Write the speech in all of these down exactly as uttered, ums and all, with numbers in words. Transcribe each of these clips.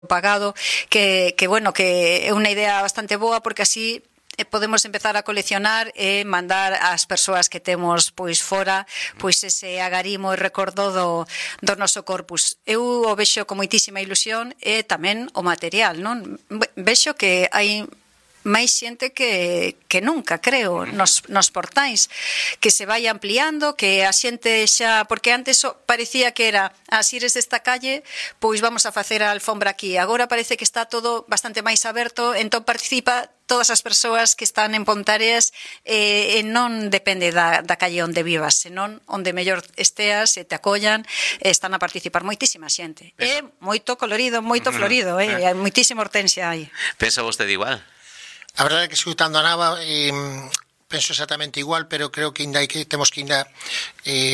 pagado, que, que bueno, que é unha idea bastante boa porque así podemos empezar a coleccionar e mandar ás persoas que temos pois fora pois ese agarimo e recordo do, do noso corpus. Eu o vexo con moitísima ilusión e tamén o material, non? Vexo que hai máis xente que, que nunca, creo, nos, nos portais, que se vai ampliando, que a xente xa, porque antes parecía que era as ires desta calle, pois vamos a facer a alfombra aquí, agora parece que está todo bastante máis aberto, entón participa todas as persoas que están en Pontareas e, e non depende da, da calle onde vivas, senón onde mellor esteas e te acollan, e están a participar moitísima xente. É moito colorido, moito florido, eh? Hai moitísima hortensia aí. Pensa vostede igual? A verdade é que escutando a Nava eh, penso exactamente igual, pero creo que ainda hai que temos que ainda eh,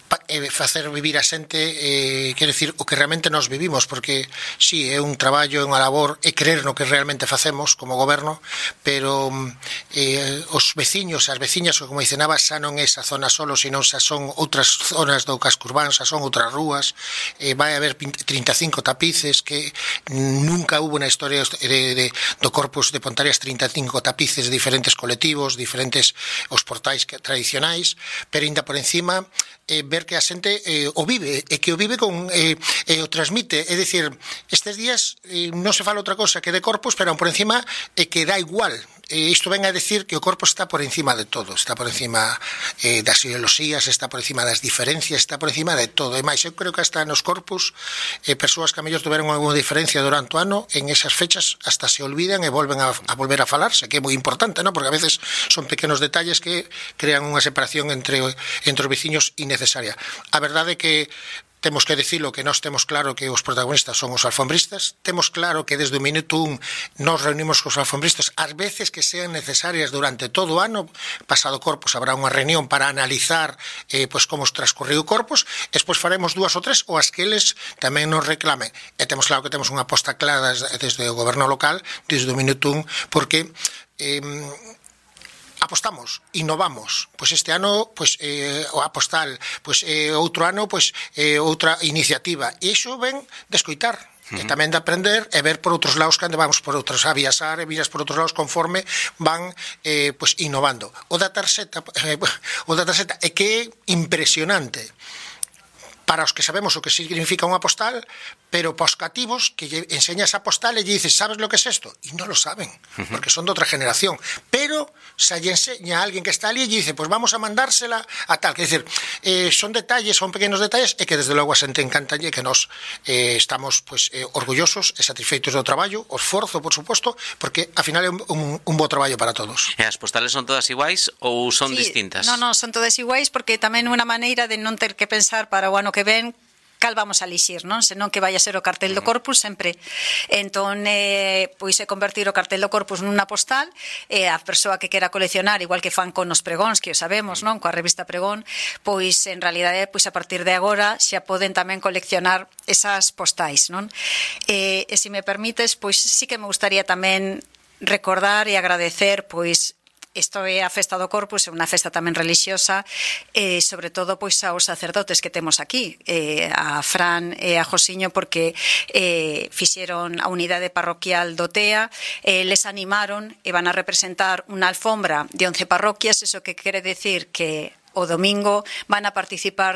facer vivir a xente, eh, quero dicir, o que realmente nos vivimos, porque sí, é un traballo, é unha labor, é creer no que realmente facemos como goberno, pero eh, os veciños, as veciñas, como dice Nava, xa non é esa zona solo, sino xa son outras zonas do casco urbano, xa son outras rúas, eh, vai haber trinta e cinco tapices, que nunca hubo na historia de, de, do corpus de Pontareas trinta e cinco tapices de diferentes colectivos, diferentes os portais que, tradicionais, pero ainda por encima eh, ver que a xente eh, o vive, e que o vive con eh, eh, o transmite, é dicir, estes días eh, non se fala outra cosa que de corpus, pero por encima é eh, que dá igual. E isto ven a decir que o corpo está por encima de todo, está por encima eh, das ideoloxías, está por encima das diferencias, está por encima de todo. E máis, eu creo que hasta nos corpus eh, persoas que a mellor tuveron alguna diferencia durante o ano, en esas fechas hasta se olvidan e volven a, a volver a falarse, que é moi importante, ¿no? Porque a veces son pequenos detalles que crean unha separación entre, entre os veciños innecesaria. A verdade é que temos que dicilo, que nós temos claro que os protagonistas son os alfombristas, temos claro que desde o minuto un nos reunimos cos alfombristas ás veces que sean necesarias durante todo o ano. Pasado Corpus habrá unha reunión para analizar eh, pues, como transcorreu o Corpus, e despois faremos dúas ou tres ou as que eles tamén nos reclamen, e temos claro que temos unha aposta clara desde o goberno local desde o minuto un, porque eh, apostamos, innovamos, pois este ano pois eh, o apostal, pois eh, outro ano pois eh, outra iniciativa, e iso ven de escoitar, uh-huh. E tamén de aprender e ver por outros lados cando vamos por outros a viaxar e viras por outros lados conforme van eh, pois innovando. O da tarxeta eh, o da tarxeta é que é impresionante para os que sabemos o que significa unha postal, pero para os cativos que lle enseñas a postal e lle dices, sabes lo que es esto? E non lo saben, porque son de outra generación. Pero se lle enseña a alguén que está ali e lle dice, pues vamos a mandársela a tal. Que decir, eh, son detalles, son pequenos detalles, e que desde logo a xente encantalle, que nos eh, estamos pues, eh, orgullosos e satisfeitos do traballo, o esforzo, por suposto, porque ao final é un, un, un bo traballo para todos. E as postales son todas iguais ou son sí, distintas? Non, non, son todas iguais, porque tamén unha maneira de non ter que pensar para o ano que ven cal vamos a lixir, non? Senón que vai a ser o cartel do Corpus sempre. Entón, eh, pois é convertir o cartel do Corpus nunha postal, e a persoa que quera coleccionar, igual que fan con os pregóns, que o sabemos, non? Coa revista Pregón, pois en realidade, pois a partir de agora xa poden tamén coleccionar esas postais, non? E, e se me permites, pois sí que me gustaría tamén recordar e agradecer, pois, isto é a festa do Corpus, é unha festa tamén relixiosa, e sobre todo pois aos sacerdotes que temos aquí, eh, a Fran e a Josiño, porque eh, fixeron a unidade parroquial do T E A, eh, les animaron e van a representar unha alfombra de once parroquias, eso que quere decir que o domingo van a participar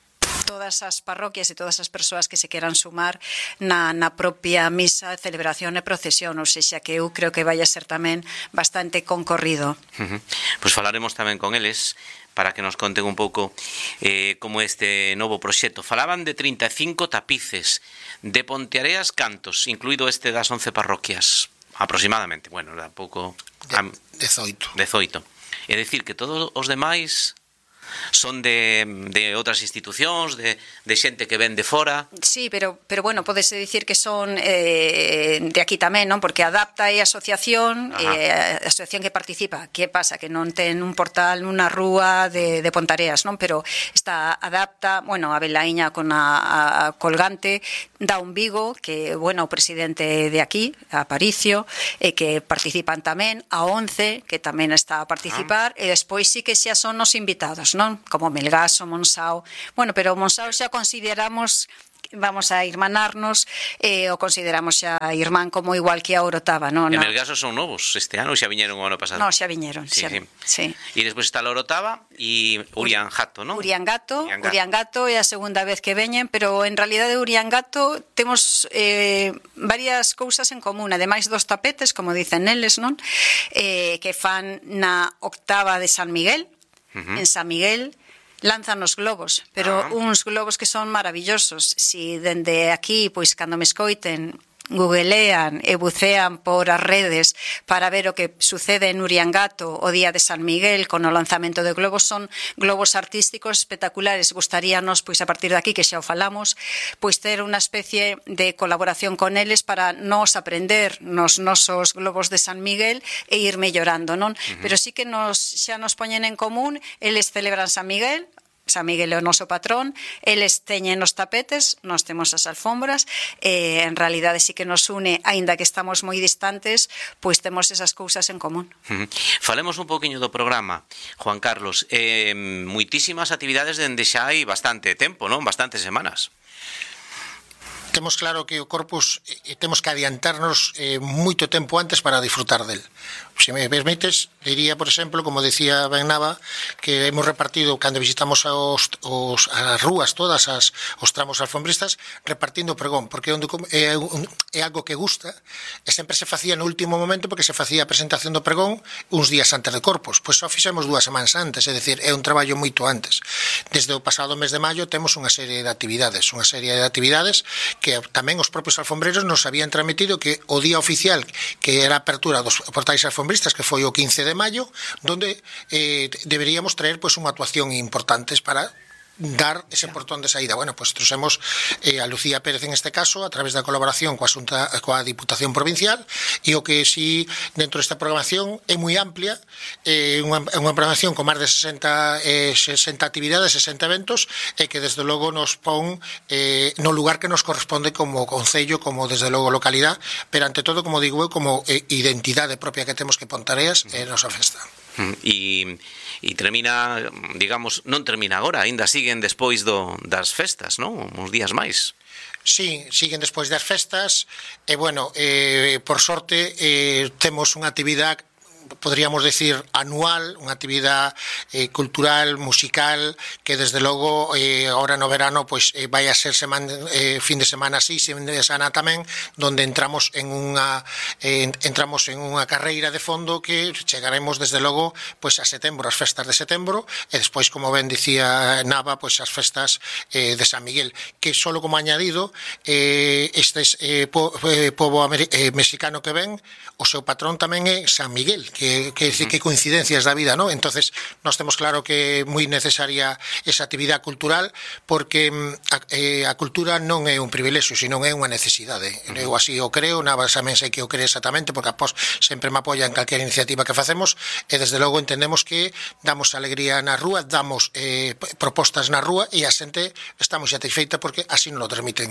todas as parroquias e todas as persoas que se queran sumar na, na propia misa, celebración e procesión, ou seja, que eu creo que vai a ser tamén bastante concorrido. Uh-huh. Pois falaremos tamén con eles para que nos conten un pouco eh, como este novo proxecto. Falaban de trinta e cinco tapices, de Ponteareas cantos, incluído este das once parroquias, aproximadamente, bueno, era pouco... De, dezoito. Dezoito. É dicir, que todos os demais son de, de outras institucións, de, de xente que ven de fora. Sí, pero, pero bueno, podese dicir que son eh, de aquí tamén, non? Porque Adapta é a asociación, eh, a asociación que participa. Que pasa? Que non ten un portal nunha rúa de, de Pontareas, non? Pero está Adapta, bueno, a Belaíña con a, a Colgante, dá un Vigo, que, bueno, o presidente de aquí, a Aparicio, eh, que participan tamén, a once, que tamén está a participar, ah. E despois sí que xa son os invitados, non? Como Melgaso, Monsao. Bueno, pero Monsao xa consideramos vamos a irmanarnos e eh, o consideramos xa irmán como igual que a Orotava, non? En Melgaso son novos este ano, xa viñeron o ano pasado. No, xa viñeron, sí, xa, sí. sí. E despois está a Orotava e Uriangato, non? Uriangato, Uriangato é a segunda vez que veñen, pero en realidade Uriangato temos eh, varias cousas en común, ademais dos tapetes, como dicen eles, non? Eh, que fan na octava de San Miguel, uh-huh. en San Miguel, lanzan os globos, pero ah. uns globos que son maravillosos. Si dende aquí, pois cando me escoiten, googlean e bucean por as redes para ver o que sucede en Uriangato o día de San Miguel con o lanzamento de globos, son globos artísticos espectaculares. Gustaríanos, pois a partir de aquí, que xa o falamos, pois ter unha especie de colaboración con eles para nos aprender nos nosos globos de San Miguel e ir mellorando, non? Uh-huh. Pero sí que nos xa nos poñen en común, eles celebran San Miguel, San Miguel é o noso patrón, eles teñen os tapetes, nós temos as alfombras, e en realidade sí que nos une, aínda que estamos moi distantes, pois temos esas cousas en común. Uh-huh. Falemos un poquinho do programa, Juan Carlos. Eh, moitísimas actividades dende xa hai bastante tempo, non? Bastantes semanas. Temos claro que o Corpus eh, temos que adiantarnos eh, moito tempo antes para disfrutar del. Se me permites, diría, por exemplo, como decía Ben Nava, que hemos repartido, cando visitamos os, os, as rúas todas, as, os tramos alfombristas, repartindo pregón, porque é, un, é, un, é algo que gusta, e sempre se facía no último momento, porque se facía a presentación do pregón uns días antes de Corpus. Pois só fixemos dúas semanas antes, é dicir, é un traballo moito antes. Desde o pasado mes de maio temos unha serie de actividades, unha serie de actividades que tamén os propios alfombreros nos habían transmitido que o día oficial, que era a apertura dos portais alfombristas, que foi o quince de maio, donde eh, deberíamos traer pues, unha actuación importante para dar ese portón de saída. Bueno, pues trouxemos eh, a Lucía Pérez en este caso, a través da colaboración coa, Xunta, coa Diputación Provincial, e o que si dentro desta programación é moi amplia, é eh, unha, unha programación con máis de sesenta, eh, sesenta actividades, sesenta eventos, e que desde logo nos pon eh, no lugar que nos corresponde como concello, como desde logo localidade, pero ante todo, como digo, como eh, identidade propia que temos que Pontareas é eh, nosa festa. E, e termina, digamos, non termina agora, aínda siguen despois do, das festas, non? Uns días máis. Sí, siguen despois das festas e, bueno, eh, por sorte eh, temos unha actividade, podríamos decir, anual, unha actividade eh, cultural, musical, que desde logo eh, ahora no verano pois eh, vai a ser semana, eh, fin de semana así, fin de semana tamén, donde entramos en unha eh, entramos en unha carreira de fondo que chegaremos desde logo pois a setembro, as festas de setembro, e despois, como ben dicía Nava, pois as festas eh, de San Miguel, que solo como añadido eh, estes eh, po, eh, pobo eh, mexicano que ven, o seu patrón tamén é San Miguel, que, que, uh-huh. que coincidencias da vida, ¿no? Entonces, nós temos claro que é moi necesaria esa actividade cultural, porque a, eh, a cultura non é un privilexio, sino é unha necesidade. Uh-huh. Eu así o creo, Nava tamén sei que o cree exactamente, porque a pos sempre me apoia en calquera iniciativa que facemos, e desde logo entendemos que damos alegría na rúa, damos eh, propostas na rúa, e a xente estamos satisfeita porque así non lo transmiten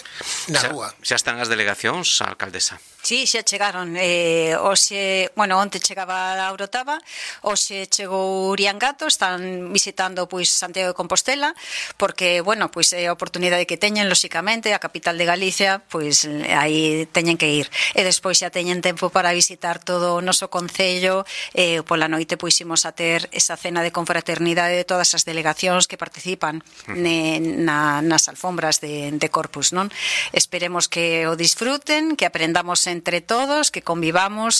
na xa, rúa. Xa están as delegacións, a alcaldesa? Sí, xa chegaron. Eh, hoxe, bueno, onte chegaba a Orotava, hoxe chegou Uriangato, están visitando pois Santiago de Compostela, porque, bueno, pois é a oportunidade que teñen, lóxicamente, a capital de Galicia, pois aí teñen que ir. E despois xa teñen tempo para visitar todo o noso concello, e eh, pola noite pois imos a ter esa cena de confraternidade de todas as delegacións que participan ne, na, nas alfombras de, de Corpus, non? Esperemos que o disfruten, que aprendamos entre todos, que convivamos,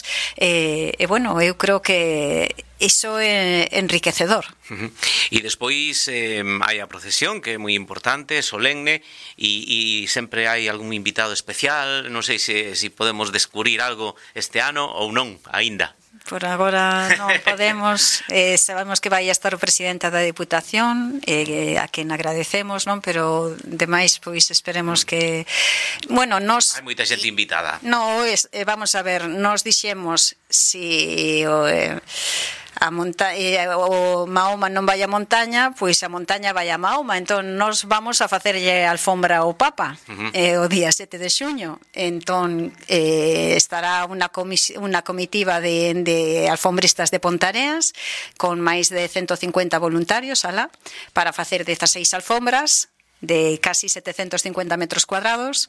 e, e bueno, eu creo que iso é enriquecedor. Uh-huh. E despois eh, hai a procesión, que é moi importante, solemne, e, e sempre hai algún invitado especial. Non sei se, se podemos descubrir algo este ano ou non, aínda. Por agora non podemos, eh, sabemos que vai a estar o presidente da Diputación, eh, a quen agradecemos, non? Pero demais, pois esperemos que, bueno, nos... Hai moita xente invitada. No, es, eh, vamos a ver, nos dixemos si o... Eh, a monta eh, o Mahoma non vai a montaña, pois a montaña vai a Mahoma, entón nos vamos a facerlle alfombra ao Papa, uh-huh. eh, o día sete de xuño, entón eh, estará unha, unha comitiva de, de alfombristas de Pontareas con máis de ciento cincuenta voluntarios alá, para facer dezaseis alfombras de casi setecientos cincuenta metros cuadrados,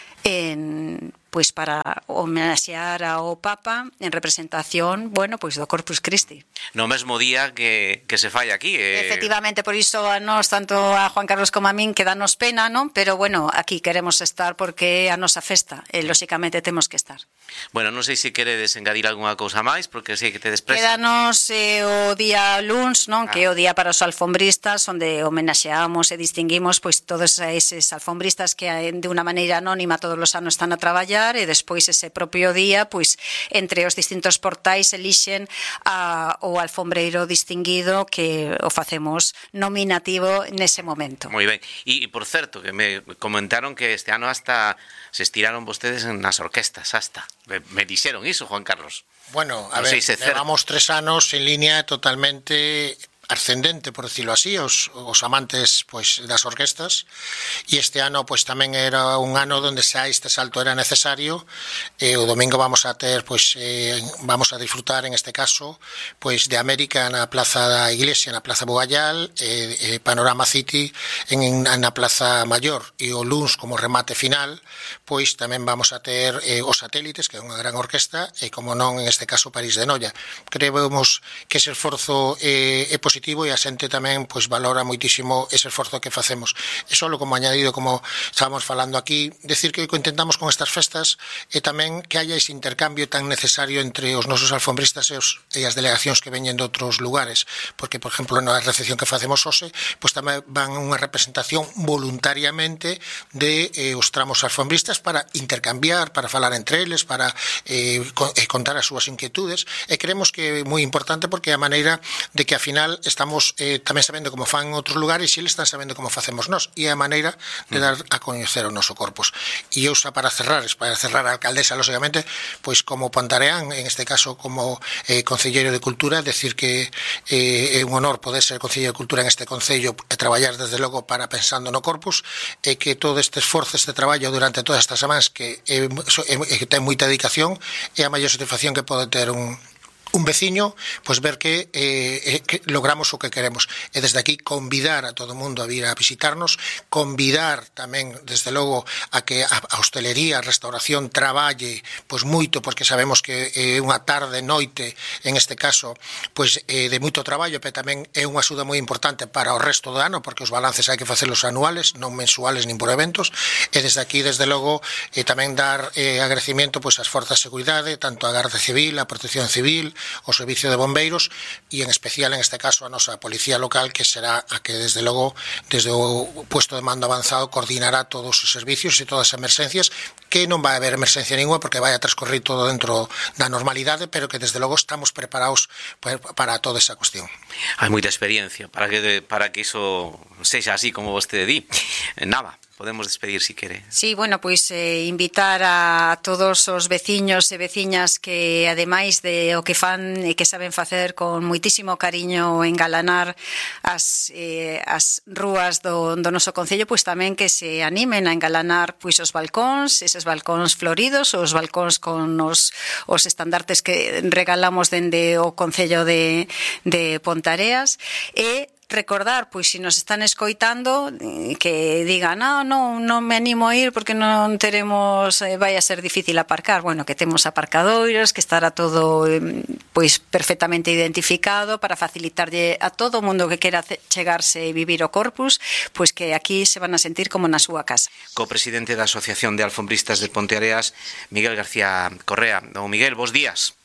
en, pois para homenaxear ao Papa en representación, bueno, pois do Corpus Christi. No mesmo día que, que se fai aquí. Eh... Efectivamente, por iso a nós, tanto a Juan Carlos como a min, que danos pena, non? Pero, bueno, aquí queremos estar porque é a nosa festa, e, lóxicamente, temos que estar. Bueno, non sei se queredes engadir algunha cousa máis, porque sei que te despresa. Quédanos eh, o día luns, non? Ah. Que é o día para os alfombristas, onde homenaxeamos e distinguimos pois todos eses alfombristas que de unha maneira anónima todos os anos están a traballar, e despois ese propio día, pois entre os distintos portais elixen a, o alfombreiro distinguido que o facemos nominativo nese momento. Moi ben. E, por certo, que me comentaron que este ano hasta se estiraron vostedes nas orquestas, hasta. Me, me dixeron iso, Juan Carlos. Bueno, a no ver, se levamos tres anos en línea totalmente ascendente, por decirlo así, os, os amantes pois das orquestas, e este ano pois tamén era un ano donde xa este salto era necesario, e o domingo vamos a ter pois eh, vamos a disfrutar en este caso pois de América na Plaza da Iglesia, na Plaza Bugallal, e, e Panorama City en, en na Plaza Mayor, e o luns como remate final pois tamén vamos a ter eh, os Satélites, que é unha gran orquesta, e como non en este caso París de Noia. Creemos que ese esforzo eh, é positivo, e a xente tamén pois valora moitísimo ese esforzo que facemos. E só como añadido, como estábamos falando aquí, decir que o que intentamos con estas festas é tamén que haya ese intercambio tan necesario entre os nosos alfombristas e, os, e as delegacións que veñen de outros lugares, porque, por exemplo, na recepción que facemos hoxe, pois tamén van unha representación voluntariamente de eh, os tramos alfombristas para intercambiar, para falar entre eles, para eh, contar as súas inquietudes, e creemos que é moi importante porque é a maneira de que, a final, estamos eh, tamén sabendo como fan en outros lugares, e eles están sabendo como facemos nós, e é a maneira de dar a coñecer o noso Corpus. E eu xa para cerrar, para cerrar a alcaldesa, lógicamente, pois como Pontareán, en este caso como eh, Concelleiro de Cultura, decir que eh, é un honor poder ser Concelleiro de Cultura en este Concello e traballar desde logo para pensando no Corpus, e que todo este esforzo, este traballo durante todas estas semanas que, é, é, que ten moita dedicación, é a maior satisfacción que pode ter un un veciño, pois ver que, eh, que logramos o que queremos. E desde aquí convidar a todo o mundo a vir a visitarnos, convidar tamén, desde logo, a que a hostelería, a restauración traballe pois moito, porque sabemos que é unha tarde, noite, en este caso, pois eh, de moito traballo, pero tamén é unha axuda moi importante para o resto do ano, porque os balances hai que facelos anuales, non mensuales nin por eventos, e desde aquí, desde logo, eh, tamén dar eh, agradecimiento pois ás forzas de seguridade, tanto a Garda Civil, a Protección Civil, o Servicio de Bombeiros, e en especial en este caso a nosa Policía Local, que será a que desde logo desde o puesto de mando avanzado coordinará todos os servicios e todas as emerxencias, que non vai haber emerxencia ninguna porque vai a transcorrer todo dentro da normalidade, pero que desde logo estamos preparados para toda esa cuestión. Hai moita experiencia para que para que iso sexa así como vostede di. Nada, podemos despedir si quere. Sí, bueno, pois eh, invitar a todos os veciños e veciñas que, ademais de o que fan e que saben facer con moitísimo cariño engalanar as, eh, as rúas do, do noso concello, pois tamén que se animen a engalanar pois os balcóns, eses balcóns floridos, os balcóns con os, os estandartes que regalamos dende o concello de, de Pontareas, e recordar, pois, se nos están escoitando, que digan, no, non, non me animo a ir porque non teremos, vai a ser difícil aparcar. Bueno, que temos aparcadoiros, que estará todo pois perfectamente identificado para facilitarlle a todo o mundo que quera chegarse e vivir o Corpus, pois que aquí se van a sentir como na súa casa. Co-presidente da Asociación de Alfombristas de Ponteareas, Miguel García Correa. Don Miguel, bos días.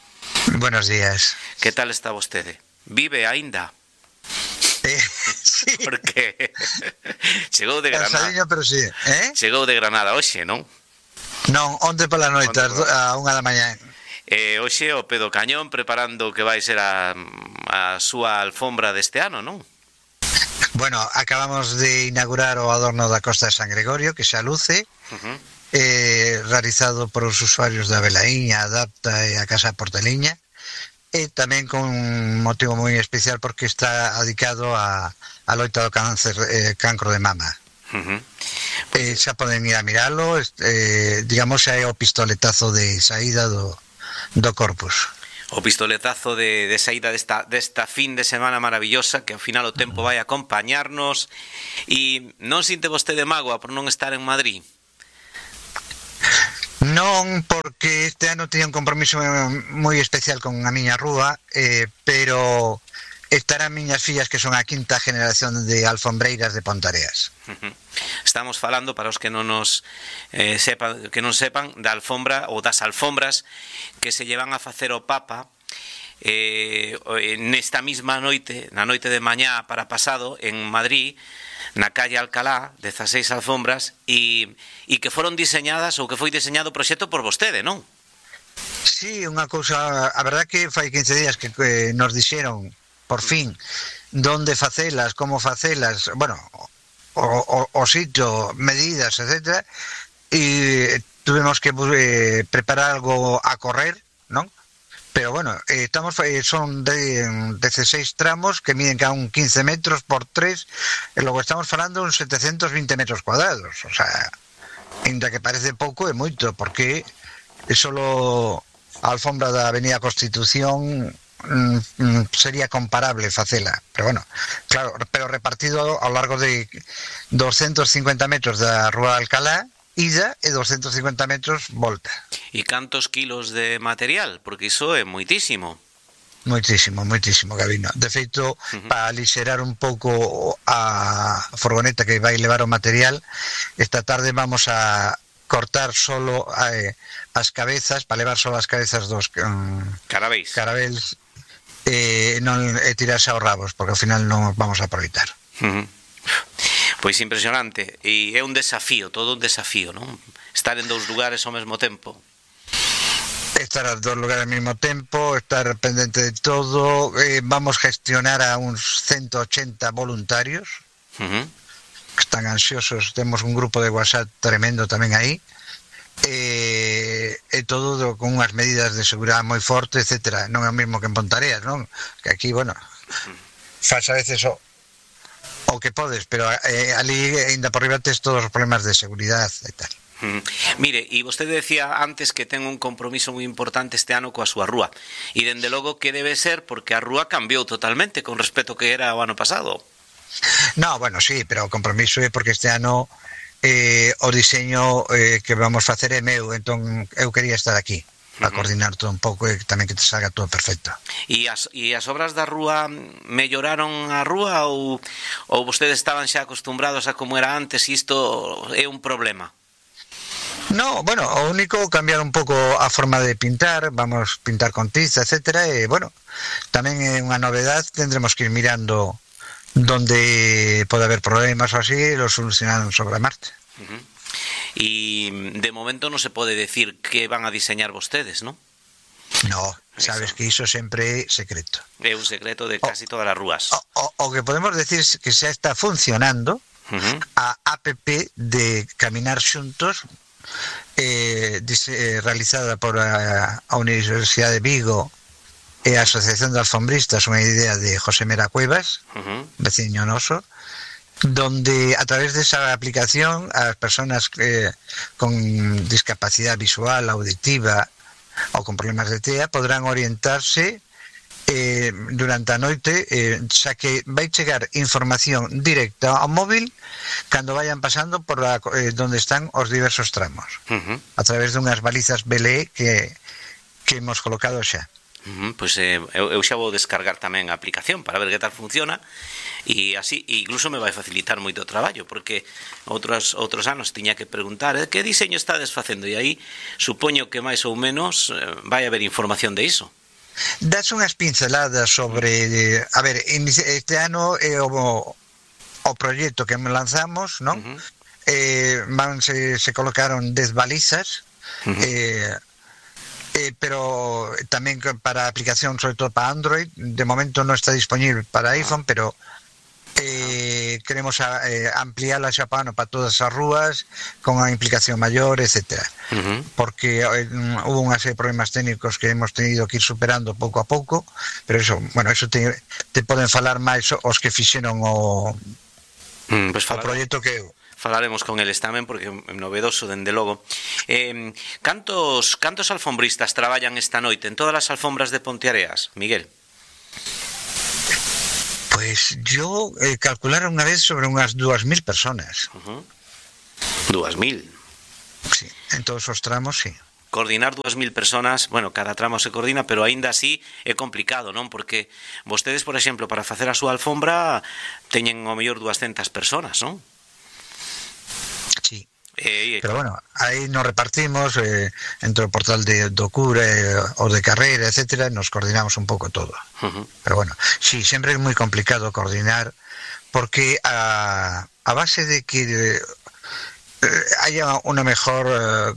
Buenos días. Que tal está vostede? Vive aínda? Eh, sí. Porque chegou de Granada. Cansadinho, pero sí, eh? Chegou de Granada hoxe, non? Non, onte pola noite, a unha da mañá. Eh, hoxe o pedo cañón preparando o que vai ser a, a súa alfombra deste ano, non? Bueno, acabamos de inaugurar o adorno da Costa de San Gregorio, que xa luce, uh-huh. eh, realizado por os usuarios da Velaíña, Adapta e a Casa Porteliña. E tamén con un motivo moi especial porque está dedicado a, a loita do cáncer, eh, cancro de mama. Uh-huh. Eh, xa poden ir a miralo, eh, digamos, xa é o pistoletazo de saída do, do Corpus. o pistoletazo de, de saída desta, desta fin de semana maravillosa, que ao final o tempo vai acompañarnos. E non sinte vostede mágoa por non estar en Madrid? Non, porque este ano teña un compromiso moi especial con a miña rúa, eh, pero estarán miñas fillas, que son a quinta generación de alfombreiras de Pontareas. Estamos falando, para os que non nos eh, sepan, que non sepan, da alfombra ou das alfombras que se llevan a facer o Papa eh, nesta mesma noite, na noite de mañá para pasado, en Madrid, na calle Alcalá, dezaseis alfombras, e, e que foron diseñadas, ou que foi diseñado o proxecto por vostede, non? Sí, unha cousa, a verdad que fai quince días que, que nos dixeron, por fin, donde facelas, como facelas, bueno, o, o, o sitio, medidas, etcétera, e tuvimos que eh, preparar algo a correr, non? Pero bueno, eh, estamos eh, son de dieciséis tramos que miden cada un quince metros por tres, e logo estamos falando uns setecientos vinte metros cuadrados, o sea, ainda que parece pouco é moito, porque é solo a alfombra da Avenida Constitución mm, sería comparable facela, pero bueno, claro, pero repartido ao largo de doscientos cincuenta metros da Rúa Alcalá, ida, e doscientos cincuenta metros volta. E cantos kilos de material? Porque iso é moitísimo. Moitísimo, moitísimo, Gabino. De feito, uh-huh. para alixerar un pouco a furgoneta que vai levar o material, esta tarde vamos a cortar solo eh, as cabezas, para levar solo as cabezas dos um, carabéis, carabéis e non e tirarse aos rabos, porque ao final non vamos a aproveitar. Uh-huh. Pois impresionante, e é un desafío, todo un desafío, non? Estar en dous lugares ao mesmo tempo. Estar a dos lugares ao mesmo tempo, estar pendente de todo, eh, vamos gestionar a uns ciento ochenta voluntarios, uh-huh. que están ansiosos, temos un grupo de WhatsApp tremendo tamén aí, e, e todo con unhas medidas de seguridade moi fortes, etcétera. Non é o mesmo que en Pontareas, non? Que aquí, bueno, faz a veces o o que podes, pero eh, ali ainda por riba tes todos os problemas de seguridade e tal. Mm. Mire, e vostede decía antes que ten un compromiso moi importante este ano coa súa rúa, e dende logo que debe ser porque a rúa cambiou totalmente con respecto que era o ano pasado. No, bueno, sí, pero o compromiso é porque este ano eh, o diseño eh, que vamos facer é meu, entón eu quería estar aquí para uh-huh. coordinar todo un pouco e tamén que te salga todo perfecto. E as, e as obras da rúa melloraron a rúa ou, ou vostedes estaban xa acostumbrados a como era antes e isto é un problema? No, bueno, o único cambiar un pouco a forma de pintar, vamos pintar con tiza, etcétera, e bueno, tamén é unha novedad, tendremos que ir mirando donde pode haber problemas ou así, lo solucionaron sobre a marcha. Uh-huh. E de momento non se pode decir que van a diseñar vostedes, non? No, sabes eso. Que iso sempre é secreto. É un secreto de casi o, todas as rúas. O, o, o que podemos decir é que xa está funcionando uh-huh. a app de Caminar Xuntos, eh, dise, realizada por a, a Universidade de Vigo e a Asociación de Alfombristas, unha idea de José Mera Cuevas, uh-huh. veciño noso, donde a través de esa aplicación as persoas eh, con discapacidade visual, auditiva ou con problemas de T E A podrán orientarse eh, durante a noite, eh, xa que vai chegar información directa ao móvil cando vayan pasando por a, eh, donde están os diversos tramos, uh-huh. a través dunhas balizas B L E que, que hemos colocado xa. Uh-huh, pois eh, eu, eu xa vou descargar tamén a aplicación para ver que tal funciona, e así incluso me vai facilitar moito o traballo, porque outros outros anos tiña que preguntar eh, que diseño estades facendo, e aí supoño que máis ou menos eh, vai haber información de iso. Das unhas pinceladas sobre, eh, a ver, este ano é o, o proxecto que me lanzamos, non? Uh-huh. Eh, van, se, se colocaron dez balizas, uh-huh. eh, Eh, pero tamén para aplicación, sobre todo para Android. De momento non está disponible para iPhone, pero eh, queremos a, eh, ampliarla xa para, para todas as rúas con a implicación maior, etcétera. Uh-huh. Porque eh, hubo unha serie de problemas técnicos que hemos tenido que ir superando pouco a pouco, pero eso, bueno, eso te, te poden falar máis os que fixeron o, mm, pues o proxecto que eu. falaremos con eles tamén porque é novedoso dende logo. Eh, cantos cantos alfombristas traballan esta noite en todas as alfombras de Ponteareas, Miguel? Pues yo eh, calcular unha vez sobre unhas dúas mil personas. Uh-huh. Dúas mil? Sí, en todos os tramos, sí. Coordinar dúas mil personas, bueno, cada tramo se coordina, pero aínda así é complicado, non? Porque vostedes, por exemplo, para facer a súa alfombra teñen ao mellor dúascentas personas, non? Sí. Eh, pero bueno, aí nos repartimos eh, entre o portal de do Cura eh, o de Carreira, etcétera, nos coordinamos un pouco todo. Uh-huh. Pero bueno, sí, sempre é moi complicado coordinar porque a, a base de que eh, haya una mejor eh,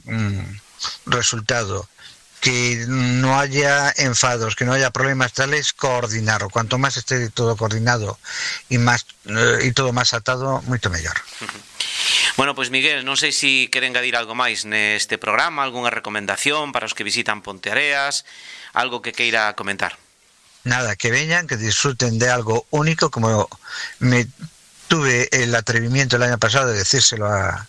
resultado, que no haya enfados, que no haya problemas tales, coordinar. Cuanto más esté todo coordinado y más eh, y todo más atado, moito mellor. Uh-huh. Bueno, pois pues Miguel, non sei se quere engadir algo máis neste programa, algunha recomendación para os que visitan Ponteareas, algo que queira comentar. Nada, que veñan, que disfruten de algo único, como me tuve el atrevimiento el año pasado de decírselo a,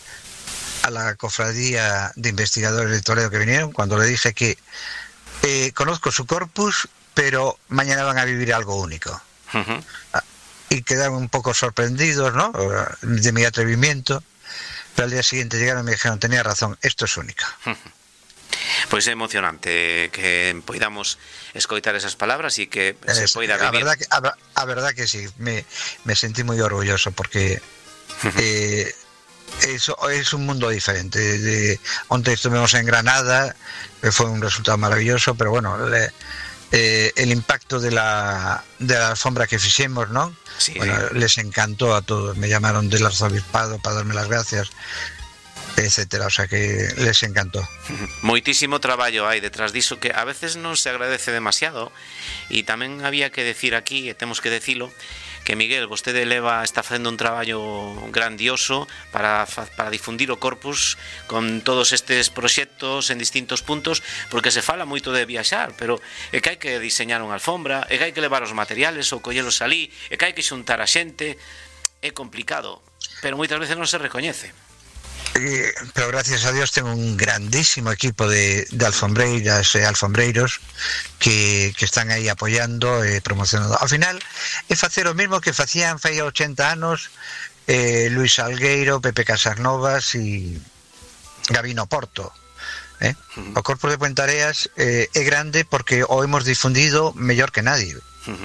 a la cofradía de investigadores de Toledo que vinieron, cuando le dije que eh, conozco su corpus, pero mañana van a vivir algo único. Uh-huh. Y quedaron un poco sorprendidos, ¿no?, de mi atrevimiento, pero al día siguiente llegaron y me dijeron, tenía razón, esto es único. Pois é emocionante que poidamos escoitar esas palabras e que es, se poida vivir. A verdad que, a, a verdad que sí, me, me sentí muy orgulloso porque eh, eso es un mundo diferente. De, onte estuvimos en Granada, fue un resultado maravilloso, pero bueno, le, eh, el impacto de la, de la alfombra que fixemos, ¿no? Sí. Bueno, les encantó a todos, me llamaron del arzobispado para darme las gracias, etcétera, o sea que les encantó. Moitísimo traballo hai detrás diso que a veces non se agradece demasiado, e tamén había que decir aquí, e temos que decilo, que Miguel, vostede leva, está facendo un traballo grandioso para, para difundir o corpus con todos estes proxectos en distintos puntos, porque se fala moito de viaxar, pero é que hai que diseñar unha alfombra, é que hai que levar os materiales ou collelos alí, é que hai que xuntar a xente, é complicado, pero moitas veces non se recoñece. Eh, pero gracias a Dios tengo un grandísimo equipo de, de alfombreiras e eh, alfombreiros que, que están aí apoyando e eh, promocionando. Ao final é facer o mesmo que facían fai ochenta anos eh, Luis Salgueiro, Pepe Casarnovas e Gabino Porto. eh? O Corpus de Ponteareas eh, é grande porque o hemos difundido mellor que nadie.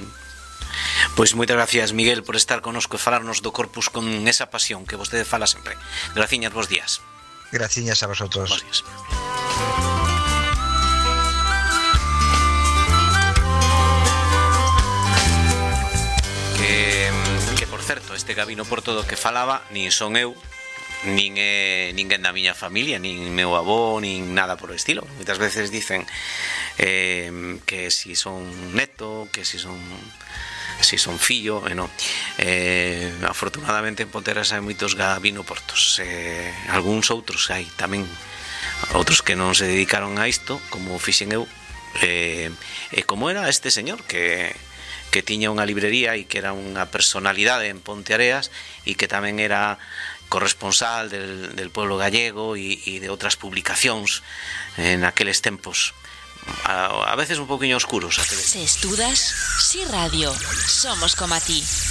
Pois moitas gracias, Miguel, por estar connosco e falarnos do Corpus con esa pasión que vostede fala sempre. Graciñas, bons días. Graciñas a vosotros. Bons días. Que, que por certo, este Gabino Porto do que falaba nin son eu, nin é ninguén da miña familia, nin meu avó, nin nada por o estilo. Moitas veces dicen eh, que si son neto, que si son si son fillo, e non. Eh, afortunadamente en Ponteareas hai moitos Gabino Portos, eh, algúns outros hai tamén, outros que non se dedicaron a isto, como fixen eu, eh, e como era este señor que que tiña unha librería e que era unha personalidade en Ponteareas e que tamén era corresponsal del, del pueblo gallego e, e de outras publicacións en aqueles tempos a, a veces un poquinho oscuros. Se estudas, si radio, somos como a ti.